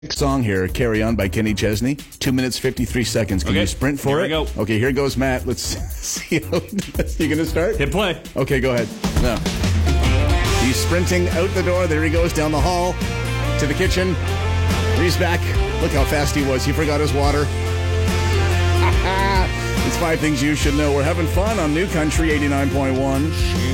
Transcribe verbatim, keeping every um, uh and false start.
Song here, Carry On by Kenny Chesney. Two minutes, fifty-three seconds. Can Okay, you sprint for here it? we go. Okay, here goes Matt. Let's see how you going to start? Hit play. Okay, go ahead. No. He's sprinting out the door. There he goes down the hall to the kitchen. He's back. Look how fast he was. He forgot his water. It's five things you should know. We're having fun on New Country eighty-nine point one.